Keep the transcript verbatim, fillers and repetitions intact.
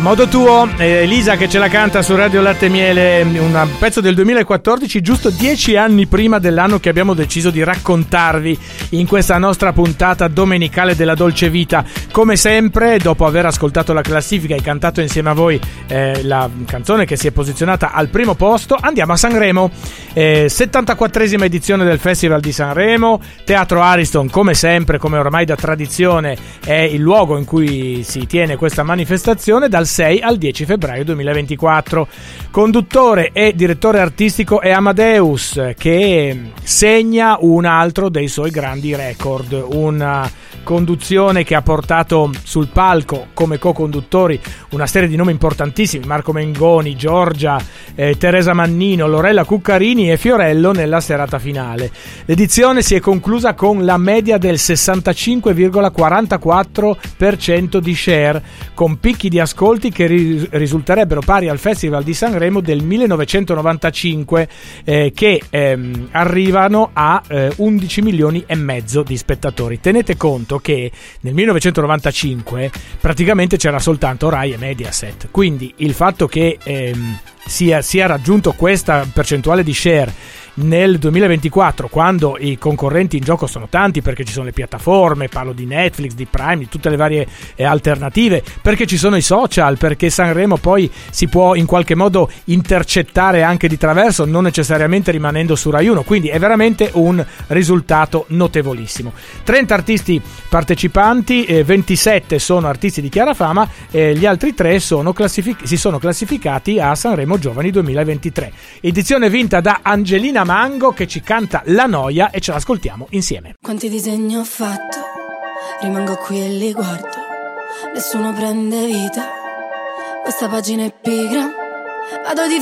modo tuo, eh, Elisa che ce la canta su Radio Latte e Miele, un pezzo del duemilaquattordici, giusto dieci anni prima dell'anno che abbiamo deciso di raccontarvi in questa nostra puntata domenicale della Dolce Vita. Come sempre, dopo aver ascoltato la classifica e cantato insieme a voi eh, la canzone che si è posizionata al primo posto, andiamo a Sanremo, eh, settantaquattresima edizione del Festival di Sanremo. Teatro Ariston, come sempre, come ormai da tradizione, è il luogo in cui si tiene questa manifestazione dal sei al dieci febbraio duemilaventiquattro. Conduttore e direttore artistico è Amadeus, che segna un altro dei suoi grandi record, una conduzione che ha portato sul palco come co-conduttori una serie di nomi importantissimi: Marco Mengoni, Giorgia, eh, Teresa Mannino, Lorella Cuccarini e Fiorello nella serata finale. L'edizione si è conclusa con la media del sessantacinque virgola quarantaquattro per cento di share, con picchi di ascolti che ri- risulterebbero pari al Festival di Sanremo del millenovecentonovantacinque, eh, che ehm, arrivano a eh, undici milioni e mezzo di spettatori. Tenete conto che nel millenovecentonovantacinque praticamente c'era soltanto Rai e Mediaset, quindi il fatto che ehm, sia, sia raggiunto questa percentuale di share nel duemilaventiquattro, quando i concorrenti in gioco sono tanti, perché ci sono le piattaforme, parlo di Netflix, di Prime, di tutte le varie eh, alternative, perché ci sono i social, perché Sanremo poi si può in qualche modo intercettare anche di traverso, non necessariamente rimanendo su Rai uno, quindi è veramente un risultato notevolissimo. trenta artisti partecipanti, eh, ventisette sono artisti di chiara fama, e gli altri tre sono classific- si sono classificati a Sanremo Giovani duemilaventitré, edizione vinta da Angelina Mango, che ci canta La Noia, e ce l'ascoltiamo insieme. Quanti disegni ho fatto, rimango qui e li guardo, nessuno prende vita, questa pagina è pigra, vado di